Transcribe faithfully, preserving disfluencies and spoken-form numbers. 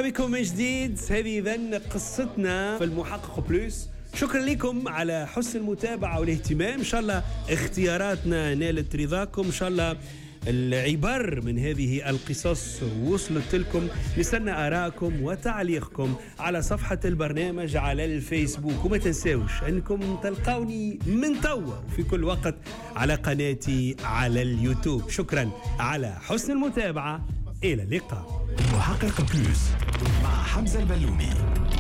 مرحبا بكم من جديد. هذه إذن قصتنا في المحقق بلوس. شكرا لكم على حسن المتابعة والاهتمام. إن شاء الله اختياراتنا نالت رضاكم، إن شاء الله العبر من هذه القصص وصلت لكم. نستنى آراءكم وتعليقكم على صفحة البرنامج على الفيسبوك، وما تنساوش أنكم تلقوني من توا في كل وقت على قناتي على اليوتيوب. شكرا على حسن المتابعة، إلى اللقاء. محقق بلوس مع حمزة البلومي.